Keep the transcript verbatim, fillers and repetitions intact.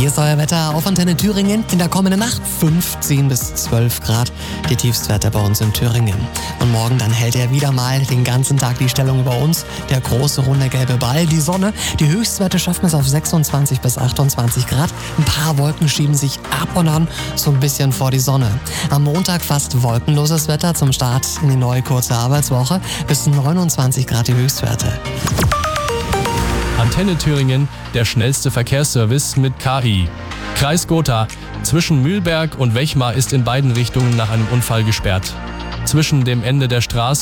Hier ist euer Wetter auf Antenne Thüringen. In der kommenden Nacht fünfzehn bis zwölf Grad. Die Tiefstwerte bei uns in Thüringen. Und morgen dann hält er wieder mal den ganzen Tag die Stellung über uns. Der große runde gelbe Ball, die Sonne. Die Höchstwerte schaffen es auf sechsundzwanzig bis achtundzwanzig Grad. Ein paar Wolken schieben sich ab und an so ein bisschen vor die Sonne. Am Montag fast wolkenloses Wetter zum Start in die neue kurze Arbeitswoche. Bis neunundzwanzig Grad die Höchstwerte. Antenne Thüringen, der schnellste Verkehrsservice mit K I. Kreis Gotha. Zwischen Mühlberg und Wechmar ist in beiden Richtungen nach einem Unfall gesperrt. Zwischen dem Ende der Straße